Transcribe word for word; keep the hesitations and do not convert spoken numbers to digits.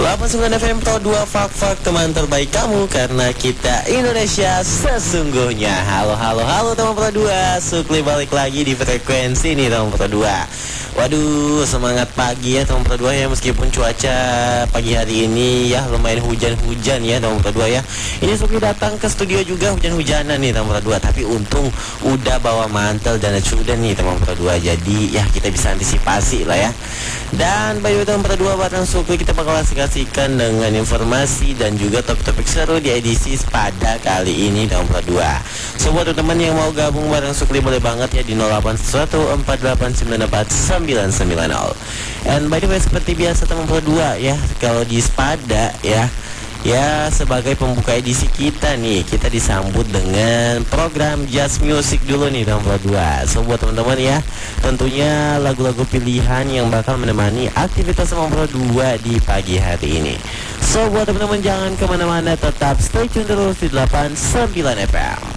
delapan puluh sembilan F M Pro dua, fak-fak teman terbaik kamu, karena kita Indonesia sesungguhnya. Halo, halo, halo teman Pro dua, Sukli balik lagi di frekuensi nih teman Pro dua. Waduh, semangat pagi ya teman Pro dua ya, meskipun cuaca pagi hari ini ya lumayan hujan-hujan ya teman Pro dua ya. Ini Sukli datang ke studio juga hujan-hujanan nih teman Pro dua, tapi untung udah bawa mantel dan sudah nih teman Pro dua, jadi ya kita bisa antisipasi lah ya. Dan by the way teman Pro dua, bareng Sukli kita bakal asik-asikan dengan informasi dan juga topik-topik seru di edisi pada kali ini teman Pro dua. So buat teman yang mau gabung bareng Sukli boleh banget ya di nol delapan satu empat delapan sembilan empat sembilan sembilan nol. And by the way seperti biasa teman Pro dua ya, kalau di Spada ya Ya, sebagai pembuka edisi kita nih, kita disambut dengan program Jazz Music dulu nih teman Pro dua. So buat teman-teman ya, tentunya lagu-lagu pilihan yang bakal menemani aktivitas teman Pro dua di pagi hari ini. So buat teman-teman jangan kemana-mana, tetap stay tune terus di delapan puluh sembilan F M.